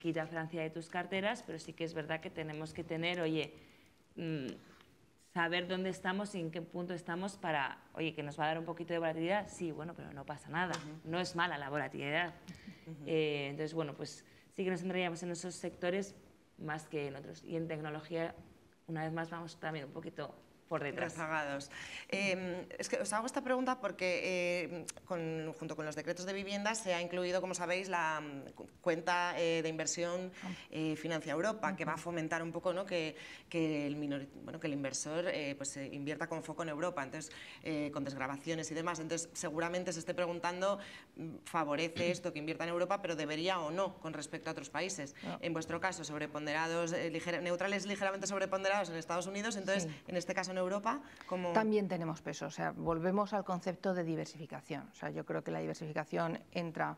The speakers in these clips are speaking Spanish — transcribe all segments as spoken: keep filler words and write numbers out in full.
quita Francia de tus carteras, pero sí que es verdad que tenemos que tener, oye, mmm, saber dónde estamos y en qué punto estamos para, oye, que nos va a dar un poquito de volatilidad, sí, bueno, pero no pasa nada, uh-huh. no es mala la volatilidad. Uh-huh. eh, entonces, bueno, pues sí que nos centraríamos en esos sectores más que en otros. Y en tecnología, una vez más, vamos también un poquito por detrás. Rezagados. Eh, es que os hago esta pregunta porque eh, con, junto con los decretos de vivienda se ha incluido, como sabéis, la um, cuenta eh, de inversión eh, Financia Europa, uh-huh. que va a fomentar un poco, ¿no?, que, que, el, minor, bueno, que el inversor eh, pues, eh, invierta con foco en Europa, entonces eh, con desgravaciones y demás. Entonces seguramente se esté preguntando, favorece esto que invierta en Europa, pero debería o no con respecto a otros países. No. En vuestro caso, sobreponderados, eh, liger, neutrales ligeramente sobreponderados en Estados Unidos, entonces sí. en este caso en Europa, como... También tenemos peso, o sea, volvemos al concepto de diversificación. O sea, yo creo que la diversificación entra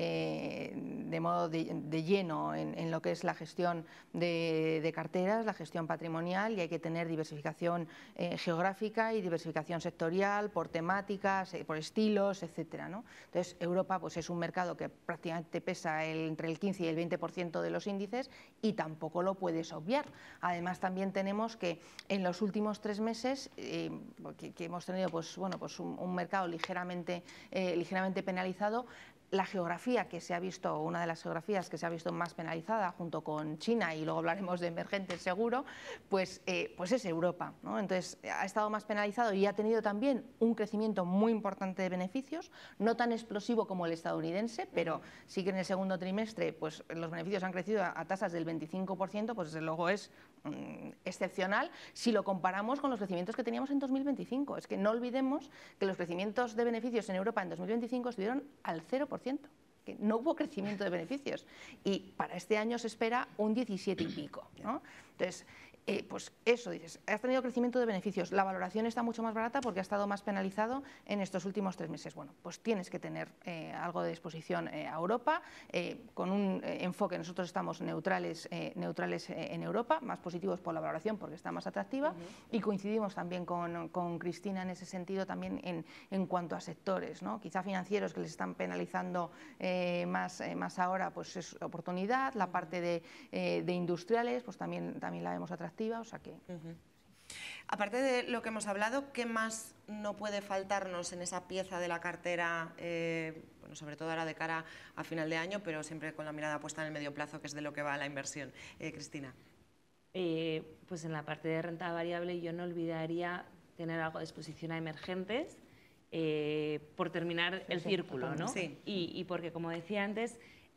eh, de modo de, de lleno en, en lo que es la gestión de, de carteras, la gestión patrimonial, y hay que tener diversificación eh, geográfica y diversificación sectorial por temáticas, eh, por estilos, etcétera, ¿no? Entonces, Europa pues, es un mercado que prácticamente pesa el, entre el quince y el veinte por ciento de los índices y tampoco lo puedes obviar. Además, también tenemos que en los últimos tres meses meses eh, que, que hemos tenido pues, bueno, pues un, un mercado ligeramente, eh, ligeramente penalizado. La geografía que se ha visto, una de las geografías que se ha visto más penalizada junto con China, y luego hablaremos de emergentes seguro, pues, eh, pues es Europa, ¿no? Entonces ha estado más penalizado y ha tenido también un crecimiento muy importante de beneficios, no tan explosivo como el estadounidense, pero sí que en el segundo trimestre pues, los beneficios han crecido a, a tasas del veinticinco por ciento, pues desde luego es mmm, excepcional si lo comparamos con los crecimientos que teníamos en dos mil veinticinco. Es que no olvidemos que los crecimientos de beneficios en Europa en dos mil veinticinco estuvieron al cero por ciento. Que no hubo crecimiento de beneficios y para este año se espera un diecisiete y pico, ¿no? Entonces, eh, pues eso dices, has tenido crecimiento de beneficios, la valoración está mucho más barata porque ha estado más penalizado en estos últimos tres meses. Bueno, pues tienes que tener eh, algo de exposición eh, a Europa, eh, con un eh, enfoque, nosotros estamos neutrales, eh, neutrales eh, en Europa, más positivos por la valoración porque está más atractiva, uh-huh. y coincidimos también con, con Cristina en ese sentido también en, en cuanto a sectores, ¿no? Quizá financieros que les están penalizando eh, más, eh, más ahora, pues es oportunidad, la parte de, eh, de industriales, pues también, también la vemos atractiva. O sea que, uh-huh. Aparte de lo que hemos hablado, ¿qué más no puede faltarnos en esa pieza de la cartera, eh, bueno, sobre todo ahora de cara a final de año, pero siempre con la mirada puesta en el medio plazo, que es de lo que va la inversión? Eh, Cristina. Eh, pues en la parte de renta variable yo no olvidaría tener algo de exposición a emergentes, eh, por terminar sí, el sí, círculo, ¿no? Sí. Y, y porque, como decía antes,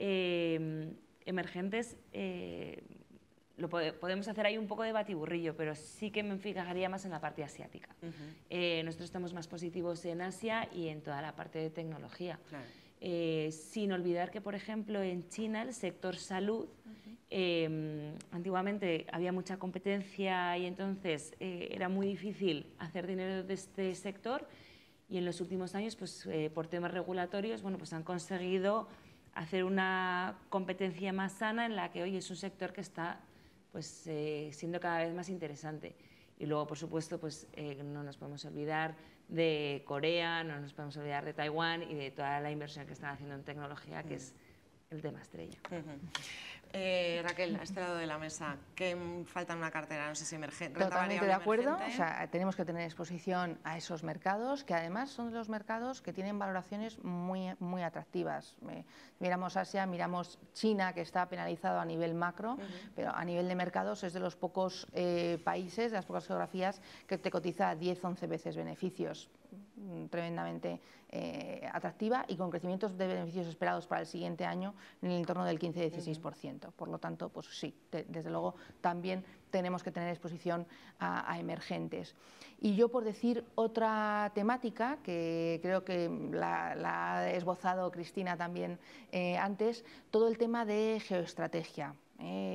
eh, emergentes... Eh, Lo pode, podemos hacer ahí un poco de batiburrillo, pero sí que me fijaría más en la parte asiática. Uh-huh. eh, nosotros estamos más positivos en Asia y en toda la parte de tecnología. Claro. Eh, sin olvidar que, por ejemplo, en China el sector salud, uh-huh. eh, antiguamente había mucha competencia y entonces eh, era muy difícil hacer dinero de este sector, y en los últimos años, pues, eh, por temas regulatorios, bueno, pues han conseguido hacer una competencia más sana en la que hoy es un sector que está pues eh, siendo cada vez más interesante. Y luego, por supuesto, pues eh, no nos podemos olvidar de Corea, no nos podemos olvidar de Taiwán y de toda la inversión que están haciendo en tecnología, que es el tema estrella. Uh-huh. eh, Raquel, a este lado de la mesa, ¿qué falta en una cartera? No sé si emergente. Totalmente de acuerdo, o sea, tenemos que tener exposición a esos mercados, que además son de los mercados que tienen valoraciones muy, muy atractivas. Eh, miramos Asia, miramos China, que está penalizado a nivel macro, uh-huh. pero a nivel de mercados es de los pocos eh, países, de las pocas geografías que te cotiza diez, once veces beneficios. Tremendamente eh, atractiva y con crecimientos de beneficios esperados para el siguiente año en el entorno del quince a dieciséis por ciento. Por lo tanto, pues sí, de, desde luego también tenemos que tener exposición a, a emergentes. Y yo, por decir otra temática, que creo que la, la ha esbozado Cristina también eh, antes, todo el tema de geoestrategia. Eh,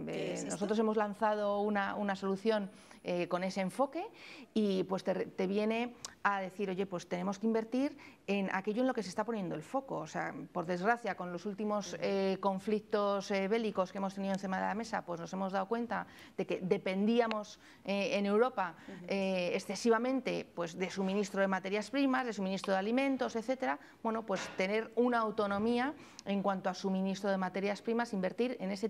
Eh, es nosotros hemos lanzado una, una solución eh, con ese enfoque y pues te, te viene a decir, oye, pues tenemos que invertir en aquello en lo que se está poniendo el foco. O sea, por desgracia, con los últimos eh, conflictos eh, bélicos que hemos tenido encima de la mesa, pues nos hemos dado cuenta de que dependíamos eh, en Europa eh, excesivamente pues, de suministro de materias primas, de suministro de alimentos, etcétera. Bueno, pues tener una autonomía en cuanto a suministro de materias primas, invertir en ese